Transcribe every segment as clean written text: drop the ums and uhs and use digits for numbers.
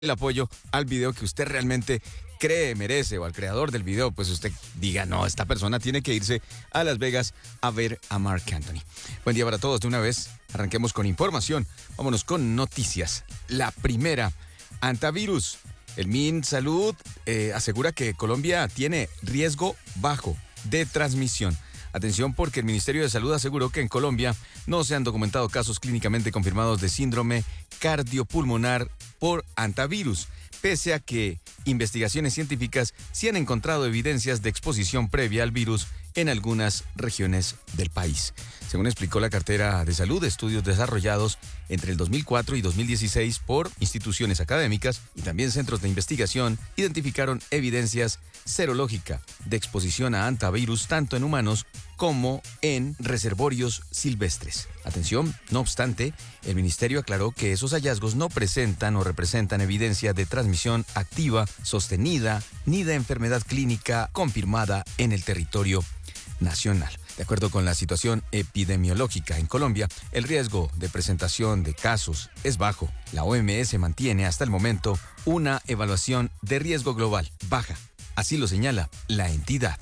el apoyo al video que usted realmente cree merece, o al creador del video, pues usted diga, no, esta persona tiene que irse a Las Vegas a ver a Marc Anthony. Buen día para todos. De una vez, arranquemos con información. Vámonos con noticias. La primera, antivirus. El MinSalud asegura que Colombia tiene riesgo bajo de transmisión. Atención, porque el Ministerio de Salud aseguró que en Colombia no se han documentado casos clínicamente confirmados de síndrome cardiopulmonar por antivirus, pese a que investigaciones científicas sí han encontrado evidencias de exposición previa al virus en algunas regiones del país. Según explicó la cartera de salud, estudios desarrollados entre el 2004 y 2016 por instituciones académicas y también centros de investigación identificaron evidencias serológica de exposición a antivirus tanto en humanos como en reservorios silvestres. Atención, no obstante, el ministerio aclaró que esos hallazgos no presentan o representan evidencia de transmisión activa, sostenida, ni de enfermedad clínica confirmada en el territorio nacional. De acuerdo con la situación epidemiológica en Colombia, el riesgo de presentación de casos es bajo. La OMS mantiene hasta el momento una evaluación de riesgo global baja. Así lo señala la entidad.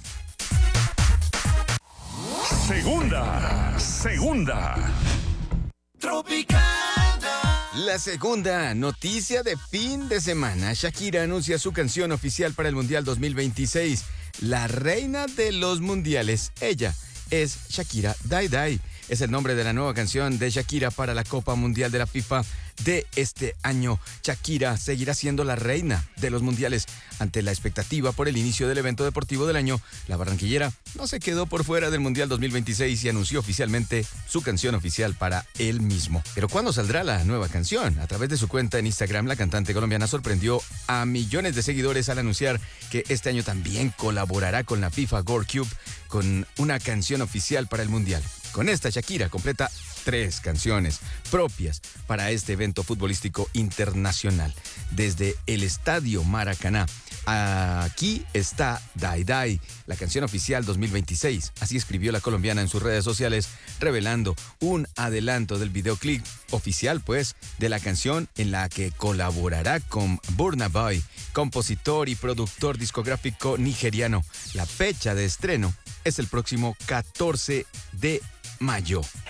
Segunda. La segunda noticia de fin de semana. Shakira anuncia su canción oficial para el Mundial 2026. La reina de los mundiales. Ella es Shakira Dai Dai. Es el nombre de la nueva canción de Shakira para la Copa Mundial de la FIFA de este año. Shakira seguirá siendo la reina de los mundiales. Ante la expectativa por el inicio del evento deportivo del año, la barranquillera no se quedó por fuera del Mundial 2026 y anunció oficialmente su canción oficial para él mismo. Pero ¿cuándo saldrá la nueva canción? A través de su cuenta en Instagram, la cantante colombiana sorprendió a millones de seguidores al anunciar que este año también colaborará con la FIFA World Cup con una canción oficial para el Mundial. Con esta, Shakira completa 3 canciones propias para este evento futbolístico internacional. Desde el Estadio Maracaná. Aquí está Dai Dai, la canción oficial 2026. Así escribió la colombiana en sus redes sociales, revelando un adelanto del videoclip oficial, pues, de la canción en la que colaborará con Burna Boy, compositor y productor discográfico nigeriano. La fecha de estreno es el próximo 14 de mayo.